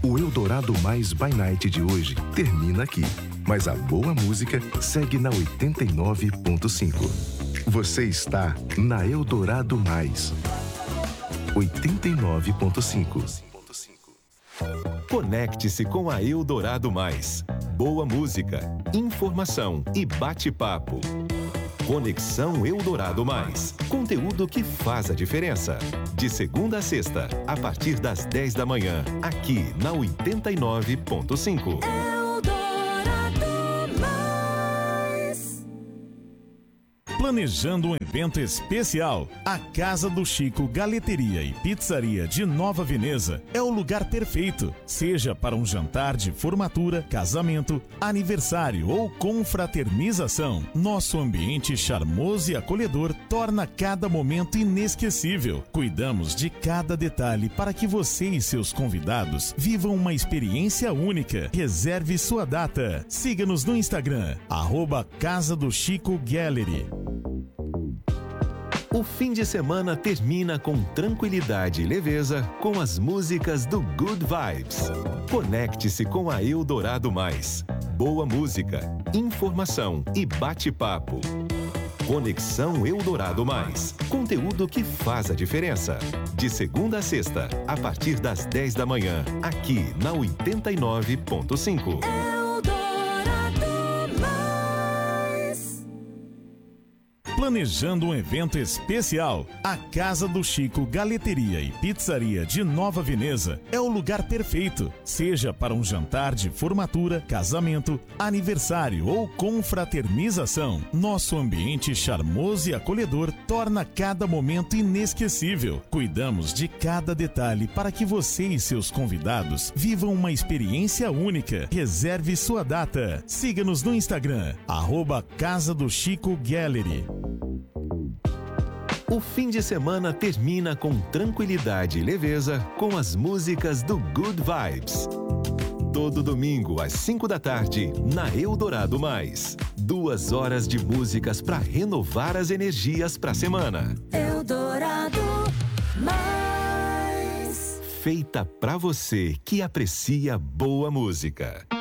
O Eldorado Mais by Night de hoje termina aqui, mas a boa música segue na 89.5. Você está na Eldorado Mais 89.5. Conecte-se com a Eldorado Mais. Boa música, informação e bate-papo. Conexão Eldorado Mais. Conteúdo que faz a diferença. De segunda a sexta, a partir das 10 da manhã, aqui na 89.5. Planejando um evento especial, a Casa do Chico Galeteria e Pizzaria de Nova Veneza é o lugar perfeito, seja para um jantar de formatura, casamento, aniversário ou confraternização. Nosso ambiente charmoso e acolhedor torna cada momento inesquecível. Cuidamos de cada detalhe para que você e seus convidados vivam uma experiência única. Reserve sua data. Siga-nos no Instagram, @Casa do Chico Gallery. O fim de semana termina com tranquilidade e leveza com as músicas do Good Vibes. Conecte-se com a Eldorado Mais. Boa música, informação e bate-papo. Conexão Eldorado Mais. Conteúdo que faz a diferença. De segunda a sexta, a partir das 10 da manhã, aqui na 89.5. Planejando um evento especial, a Casa do Chico Galeteria e Pizzaria de Nova Veneza é o lugar perfeito, seja para um jantar de formatura, casamento, aniversário ou confraternização. Nosso ambiente charmoso e acolhedor torna cada momento inesquecível. Cuidamos de cada detalhe para que você e seus convidados vivam uma experiência única. Reserve sua data. Siga-nos no Instagram, @Casa do Chico Gallery. O fim de semana termina com tranquilidade e leveza com as músicas do Good Vibes. Todo domingo às 5 da tarde, na Eldorado Mais. 2 horas de músicas para renovar as energias para a semana. Eldorado Mais. Feita para você que aprecia boa música.